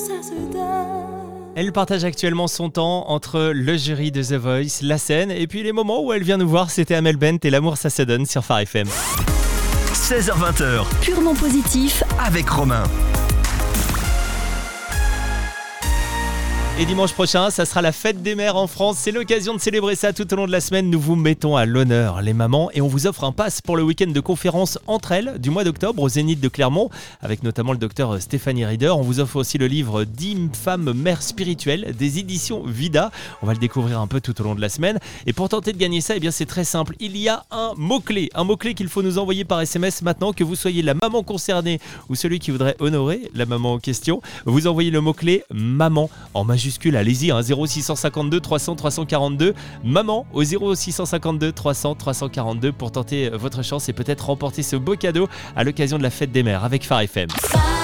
ça se donne. Elle partage actuellement son temps entre le jury de The Voice, la scène et puis les moments où elle vient nous voir. C'était Amel Bent et L'amour ça se donne sur Phare FM. 16h20, Purement positif. avec Romain. Et dimanche prochain, ça sera la fête des mères en France. C'est l'occasion de célébrer ça tout au long de la semaine. Nous vous mettons à l'honneur les mamans et on vous offre un pass pour le week-end de conférence entre elles du mois d'octobre au Zénith de Clermont avec notamment le docteur Stéphanie Rieder. On vous offre aussi le livre 10 femmes mères spirituelles des éditions Vida. On va le découvrir un peu tout au long de la semaine. Et pour tenter de gagner ça, eh bien c'est très simple. Il y a un mot-clé qu'il faut nous envoyer par SMS maintenant, que vous soyez la maman concernée ou celui qui voudrait honorer la maman en question. Vous envoyez le mot-clé maman en majuscule. Allez-y, 0652 300 342. Maman au 0652 300 342 pour tenter votre chance et peut-être remporter ce beau cadeau à l'occasion de la fête des mères avec Phare FM.